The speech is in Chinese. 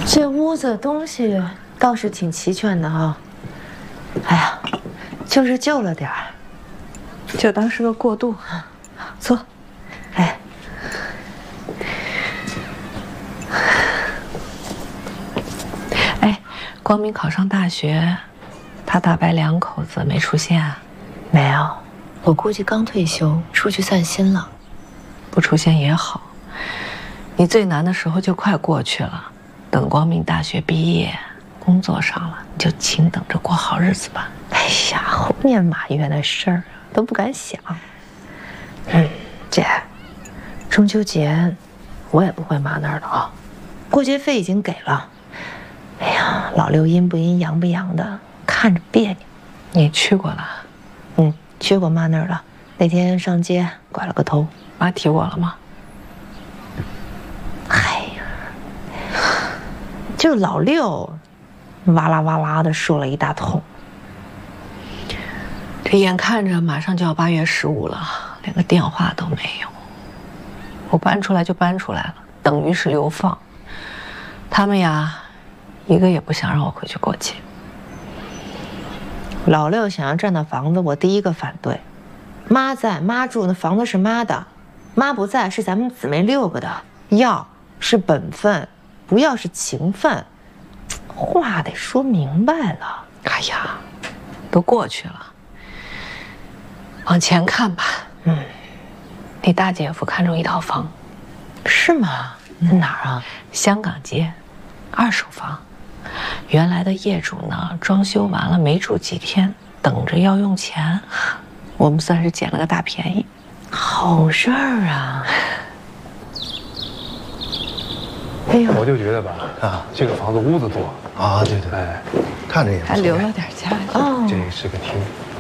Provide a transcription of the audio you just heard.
这屋子的东西倒是挺齐全的哈。哎呀，就是旧了点儿，就当是个过渡。坐，哎。哎，光明考上大学，他大白两口子没出现啊？没有，我估计刚退休，出去散心了。不出现也好，你最难的时候就快过去了。等光明大学毕业，工作上了，你就请等着过好日子吧。哎呀，后面马月的事儿都不敢想。姐，中秋节我也不会妈那儿的啊，过节费已经给了。哎呀，老六阴不阴阳不阳的，看着别扭。你去过了？去过妈那儿了。那天上街拐了个头，妈提我了吗？哎呀，就老六，哇啦哇啦的说了一大通。这眼看着马上就要8月15了，连个电话都没有。我搬出来就搬出来了，等于是流放。他们呀，一个也不想让我回去过节。老六想要占那房子，我第一个反对。妈在，妈住，那房子是妈的；妈不在，是咱们姊妹6个的。要是本分，不要是情分，话得说明白了。哎呀，都过去了，往前看吧。你大姐夫看中一套房，是吗？在哪儿啊？香港街，2手房。原来的业主呢，装修完了没住几天，等着要用钱，我们算是捡了个大便宜。好事儿啊！哎呦， 我就觉得吧，这个房子屋子多啊，对对，哎，看着也不错， 还留了点家具。 这是个厅。